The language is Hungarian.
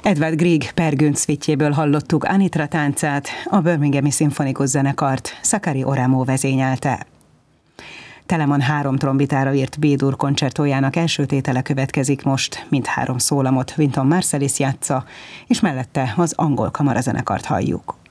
Edvard Grieg Pergőnc szvitjéből hallottuk Anitra táncát, a Birminghami Szimfonikus Zenekart Sakari Oramo vezényelte. Telemann 3 trombitára írt B-dur koncertójának első tétele következik most, mindhárom szólamot Wynton Marsalis játsza, és mellette az angol kamarazenekart halljuk.